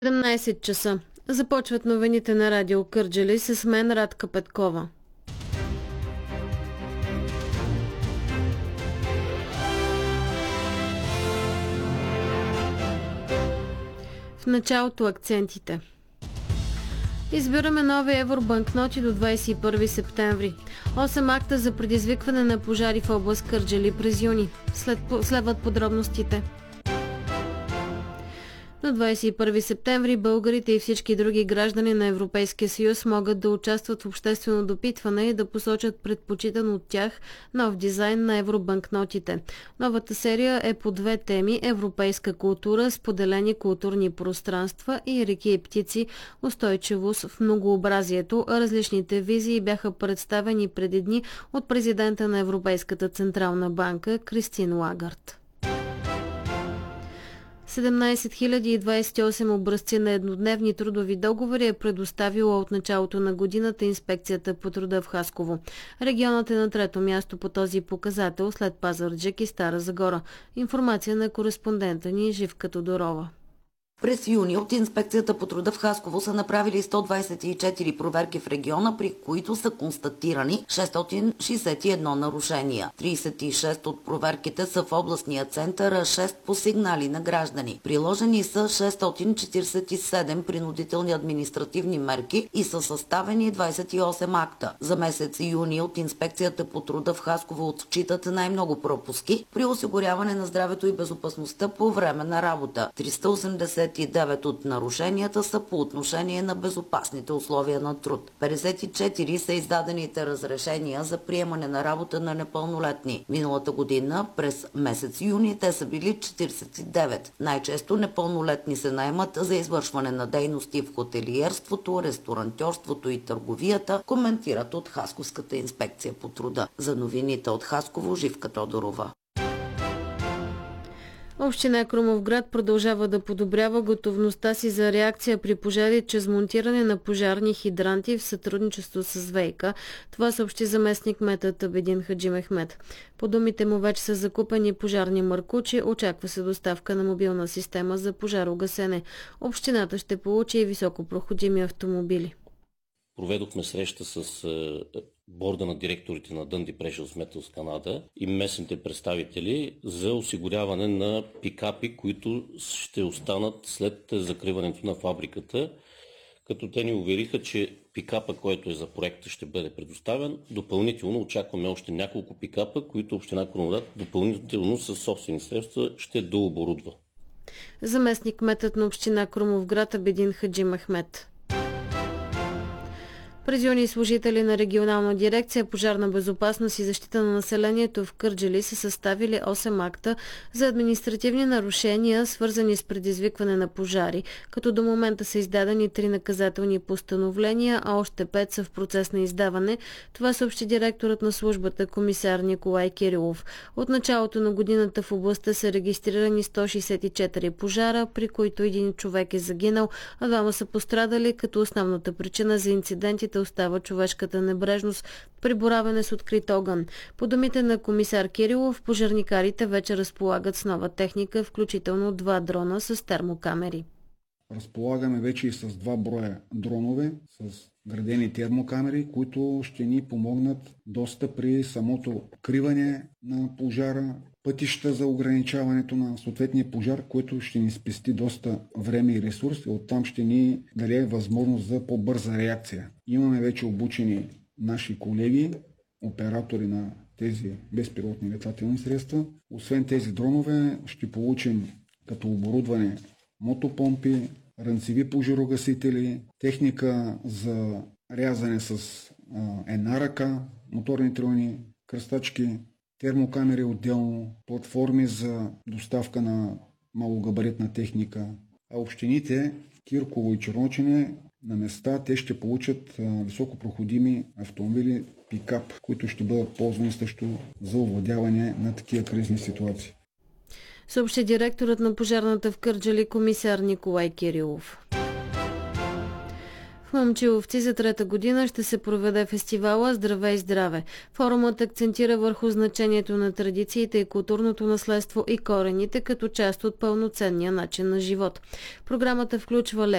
17 часа. Започват новините на радио Кърджали с мен Радка Петкова. В началото акцентите. Избираме нови евробанкноти до 21 септември. 8 акта за предизвикване на пожари в област Кърджали през юни. Следват подробностите. На 21 септември българите и всички други граждани на Европейския съюз могат да участват в обществено допитване и да посочат предпочитан от тях нов дизайн на евробанкнотите. Новата серия е по две теми – европейска култура, споделени културни пространства и реки и птици, устойчивост в многообразието. Различните визии бяха представени преди дни от президента на Европейската централна банка Кристин Лагард. 17 028 образци на еднодневни трудови договори е предоставила от началото на годината Инспекцията по труда в Хасково. Регионът е на трето място по този показател след Пазарджик и Стара Загора. Информация на кореспондента ни Живка Тодорова. През юни от Инспекцията по труда в Хасково са направили 124 проверки в региона, при които са констатирани 661 нарушения. 36 от проверките са в областния център, а 6 по сигнали на граждани. Приложени са 647 принудителни административни мерки и са съставени 28 акта. За месец юни от Инспекцията по труда в Хасково отчитат най-много пропуски при осигуряване на здравето и безопасността по време на работа. 389 от нарушенията са по отношение на безопасните условия на труд. 54 са издадените разрешения за приемане на работа на непълнолетни. Миналата година, през месец юни, те са били 49. Най-често непълнолетни се наемат за извършване на дейности в хотелиерството, ресторантьорството и търговията, коментират от Хасковската инспекция по труда. За новините от Хасково, Живка Тодорова. Община Крумовград продължава да подобрява готовността си за реакция при пожари чрез монтиране на пожарни хидранти в сътрудничество с ВиК. Това съобщи заместник-кметът Абедин Хаджимехмед. По думите му вече са закупени пожарни маркучи, очаква се доставка на мобилна система за пожарогасене. Общината ще получи и високопроходими автомобили. Проведохме среща с борда на директорите на Dundee Precious Metals Канада и местните представители за осигуряване на пикапи, които ще останат след закриването на фабриката, като те ни увериха, че пикапа, който е за проекта, ще бъде предоставен. Допълнително очакваме още няколко пикапа, които община Крумовград допълнително със собствени средства ще дооборудва. Заместник-кметът на община Крумовград Абедин Хаджимехмед. През юни служители на регионална дирекция пожарна безопасност и защита на населението в Кърджали са съставили 8 акта за административни нарушения, свързани с предизвикване на пожари, като до момента са издадени 3 наказателни постановления, а още 5 са в процес на издаване. Това съобщи директорът на службата комисар Николай Кирилов. От началото на годината в областта са регистрирани 164 пожара, при които един човек е загинал, а 2 са пострадали, като основната причина за инцидентите остава човешката небрежност при боравене с открит огън. По думите на комисар Кирилов, пожарникарите вече разполагат с нова техника, включително 2 дрона с термокамери. Разполагаме вече и с 2 броя дронове с градени термокамери, които ще ни помогнат доста при самото откриване на пожара, пътища за ограничаването на съответния пожар, което ще ни спести доста време и ресурс и оттам ще ни даде възможност за по-бърза реакция. Имаме вече обучени наши колеги, оператори на тези безпилотни летателни средства. Освен тези дронове ще получим като оборудване мотопомпи, ранцеви пожарогасители, техника за рязане с една ръка, моторни тройни кръстачки, термокамери отделно, платформи за доставка на малогабаритна техника. А общините Кирково и Черночене на места те ще получат високопроходими автомобили пикап, които ще бъдат ползвани също за овладяване на такива кризисни ситуации. Съобщи директорът на пожарната в Кърджали комисар Николай Кирилов. В Момчиловци за 3-та година ще се проведе фестивала "Здравей, здраве". Форумът акцентира върху значението на традициите и културното наследство и корените като част от пълноценния начин на живот. Програмата включва